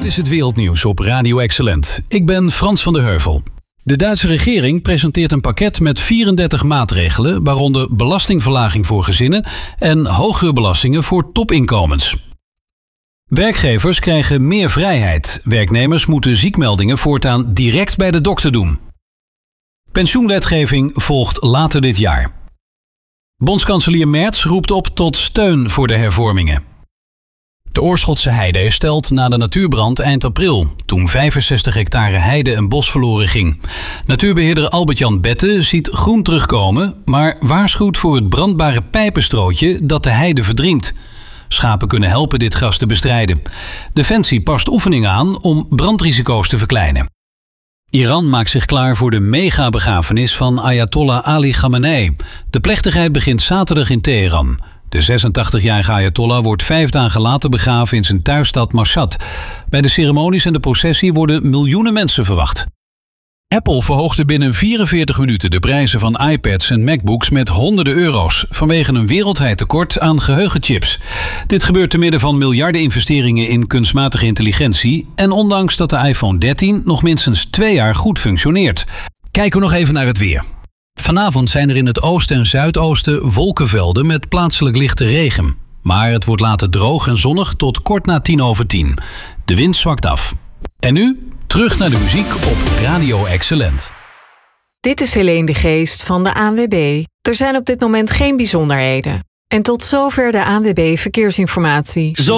Dit is het wereldnieuws op Radio Excellent. Ik ben Frans van der Heuvel. De Duitse regering presenteert een pakket met 34 maatregelen, waaronder belastingverlaging voor gezinnen en hogere belastingen voor topinkomens. Werkgevers krijgen meer vrijheid. Werknemers moeten ziekmeldingen voortaan direct bij de dokter doen. Pensioenwetgeving volgt later dit jaar. Bondskanselier Merz roept op tot steun voor de hervormingen. De Oorschotse heide herstelt na de natuurbrand eind april, toen 65 hectare heide en bos verloren ging. Natuurbeheerder Albert-Jan Bette ziet groen terugkomen, maar waarschuwt voor het brandbare pijpenstrootje dat de heide verdrinkt. Schapen kunnen helpen dit gas te bestrijden. Defensie past oefeningen aan om brandrisico's te verkleinen. Iran maakt zich klaar voor de megabegrafenis van Ayatollah Ali Khamenei. De plechtigheid begint zaterdag in Teheran. De 86-jarige Ayatollah wordt 5 dagen later begraven in zijn thuisstad Mashhad. Bij de ceremonies en de processie worden miljoenen mensen verwacht. Apple verhoogde binnen 44 minuten de prijzen van iPads en MacBooks met honderden euro's vanwege een wereldwijd tekort aan geheugenchips. Dit gebeurt te midden van miljarden investeringen in kunstmatige intelligentie en ondanks dat de iPhone 13 nog minstens 2 jaar goed functioneert. Kijken we nog even naar het weer. Vanavond zijn er in het oosten en zuidoosten wolkenvelden met plaatselijk lichte regen. Maar het wordt later droog en zonnig tot kort na 10:10. De wind zwakt af. En nu terug naar de muziek op Radio Excellent. Dit is Helene de Geest van de ANWB. Er zijn op dit moment geen bijzonderheden. En tot zover de ANWB Verkeersinformatie.